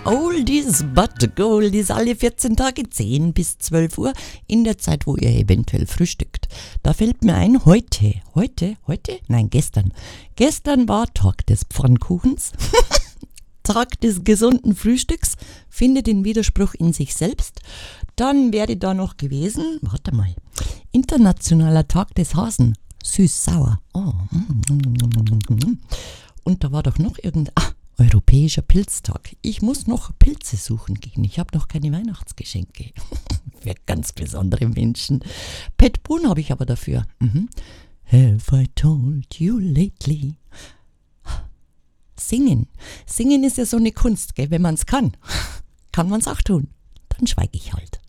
Oldies but Goldies, alle 14 Tage, 10 bis 12 Uhr, in der Zeit, wo ihr eventuell frühstückt. Da fällt mir ein, heute? Nein, gestern. Gestern war Tag des Pfannkuchens, Tag des gesunden Frühstücks, finde den Widerspruch in sich selbst. Dann wäre da noch gewesen, warte mal, Internationaler Tag des Hasen, süß-sauer. Oh. Und da war doch noch Europäischer Pilztag. Ich muss noch Pilze suchen gehen. Ich habe noch keine Weihnachtsgeschenke. Für ganz besondere Menschen. Pet Boone habe ich aber dafür. Have I told you lately? Singen. Singen ist ja so eine Kunst, gell? Wenn man es kann, kann man es auch tun. Dann schweige ich halt.